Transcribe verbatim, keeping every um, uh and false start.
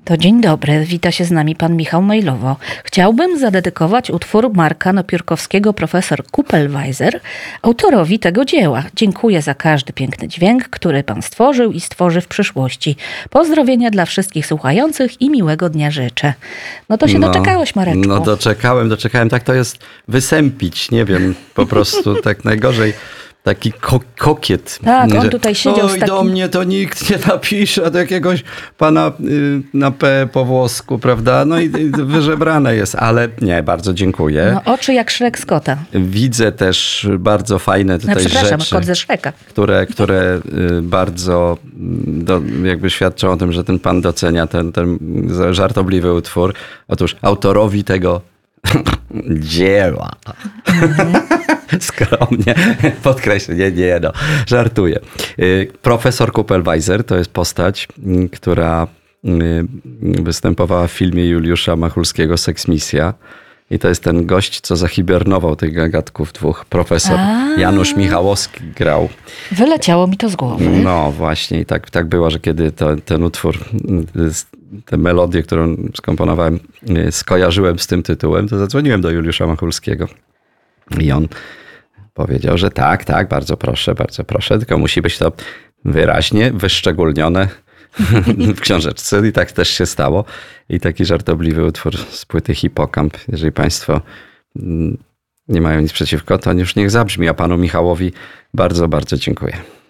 To dzień dobry, wita się z nami pan Michał Mejlowo. Chciałbym zadedykować utwór Marka Nopiórkowskiego Profesor Kupelweiser autorowi tego dzieła. Dziękuję za każdy piękny dźwięk, który pan stworzył i stworzy w przyszłości. Pozdrowienia dla wszystkich słuchających i miłego dnia życzę. No to się no, doczekałeś, Mareczku. No doczekałem, doczekałem. Tak to jest wysępić, nie wiem, po prostu tak najgorzej. Taki ko- kokiet. Tak, on tutaj siedział Oj, z takim... do mnie to nikt nie napisze, do jakiegoś pana y, na P po włosku, prawda? No i, i wyżebrane jest, ale nie, bardzo dziękuję. No, oczy jak Szrek z kota. Widzę też bardzo fajne tutaj no, przepraszam, rzeczy, kot ze Szreka. które, które y, bardzo do, jakby świadczą o tym, że ten pan docenia ten, ten żartobliwy utwór. Otóż autorowi tego dzieła. Mhm. Skromnie podkreślę, nie, nie, no, żartuję. Profesor Kupelweiser to jest postać, która występowała w filmie Juliusza Machulskiego Seksmisja. I to jest ten gość, co zahibernował tych gagatków dwóch. Profesor A. Janusz Michałowski grał. Wyleciało mi to z głowy. No właśnie i tak, tak było, że kiedy to, ten utwór, tę melodię, którą skomponowałem, skojarzyłem z tym tytułem, to zadzwoniłem do Juliusza Machulskiego. I on powiedział, że tak, tak, bardzo proszę, bardzo proszę, tylko musi być to wyraźnie wyszczególnione w książeczce i tak też się stało. I taki żartobliwy utwór z płyty Hipokamp, jeżeli państwo nie mają nic przeciwko, to już niech zabrzmi, a panu Michałowi bardzo, bardzo dziękuję.